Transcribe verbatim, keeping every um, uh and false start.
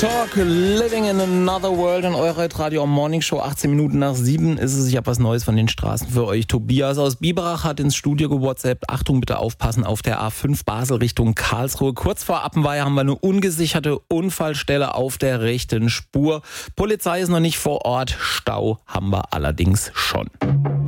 Talk, Living in Another World in eurer Radio Morning Show. achtzehn Minuten nach sieben ist es. Ich habe was Neues von den Straßen für euch. Tobias aus Biberach hat ins Studio gewhatsappt. Achtung, bitte aufpassen auf der A fünf Basel Richtung Karlsruhe. Kurz vor Appenweier haben wir eine ungesicherte Unfallstelle auf der rechten Spur. Polizei ist noch nicht vor Ort. Stau haben wir allerdings schon.